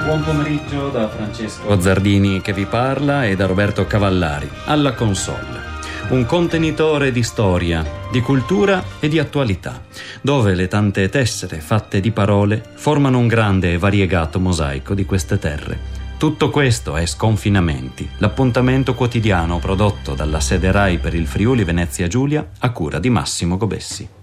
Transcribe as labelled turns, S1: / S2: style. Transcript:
S1: Buon pomeriggio da Francesco Zardini che vi parla e da Roberto Cavallari alla console. Un contenitore di storia, di cultura e di attualità, dove le tante tessere fatte di parole formano un grande e variegato mosaico di queste terre. Tutto questo è Sconfinamenti, l'appuntamento quotidiano prodotto dalla sede RAI per il Friuli Venezia Giulia a cura di Massimo Gobessi.